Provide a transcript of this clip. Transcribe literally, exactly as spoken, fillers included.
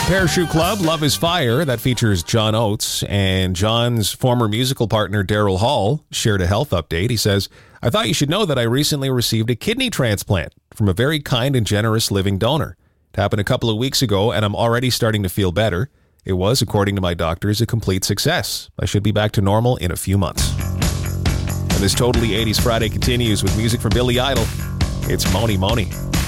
Parachute Club, Love is Fire, that features John Oates, and John's former musical partner Daryl Hall shared a health update. He says, I thought you should know that I recently received a kidney transplant from a very kind and generous living donor. It happened a couple of weeks ago, and I'm already starting to feel better. It was, according to my doctors, a complete success. I should be back to normal in a few months. And this Totally eighties Friday continues with music from Billy Idol. It's Moni Moni.